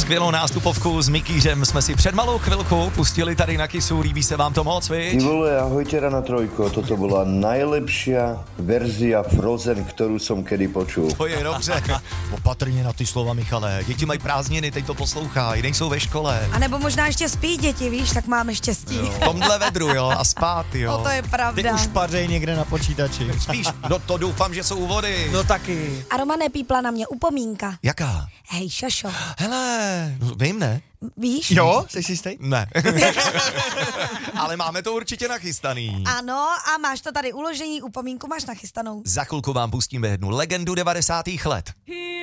skvělou nástupovku s Mikýřem jsme si před malou chvilku pustili tady na Kissu. Líbí se vám to moc, viď? Ty vole, ahojte Rano Trojko, toto bola najlepšia verzia Frozen, ktorú som kedy počul. To je dobře. Opatrně na ty slova, Michale. Děti mají prázdniny, teď to poslouchají, nejsou ve škole. A nebo možná ještě spí děti, víš, tak máme štěstí. Jo. V tomhle vedru, jo, a spát, jo. No to je pravda. Ty už pařej někde na počítači. Spíš, no to doufám, že jsou u vody. No taky. A Romane, pípla na mě upomínka. Jaká? Hej, šašo, Hele, vím, ne? víš? Jo, jsi si jistý? Ne. Ale máme to určitě nachystaný. Ano, a máš to tady uložení, upomínku máš nachystanou. Za chvilku vám pustíme jednu legendu 90. let.